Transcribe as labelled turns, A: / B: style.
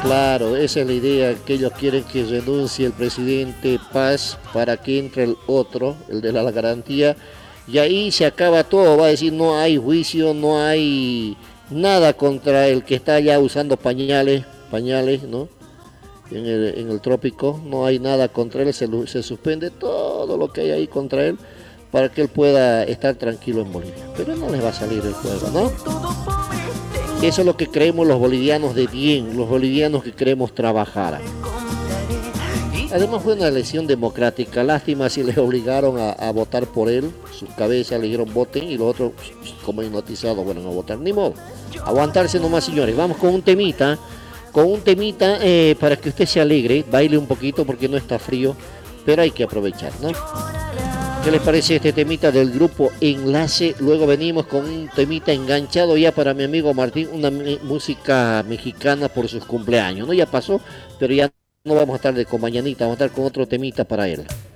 A: Claro, esa es la idea, que ellos quieren que renuncie el presidente Paz para que entre el otro, el de la garantía, y ahí se acaba todo, va a decir no hay juicio, no hay nada contra el que está ya usando pañales, ¿no? En el trópico, no hay nada contra él, se suspende todo lo que hay ahí contra él para que él pueda estar tranquilo en Bolivia. Pero no les va a salir el juego, ¿no? Eso es lo que creemos los bolivianos de bien, los bolivianos que queremos trabajar. Además fue una elección democrática, lástima si les obligaron a votar por él, sus cabezas le dijeron voten y los otros, como hipnotizados, bueno, no votar, ni modo. Aguantarse nomás, señores. Vamos con un temita para que usted se alegre, baile un poquito porque no está frío, pero hay que aprovechar, ¿no? ¿Qué les parece este temita del grupo Enlace? Luego venimos con un temita enganchado ya para mi amigo Martín, una música mexicana por sus cumpleaños, ¿no? Ya pasó, pero ya no vamos a estar con mañanita, vamos a estar con otro temita para él.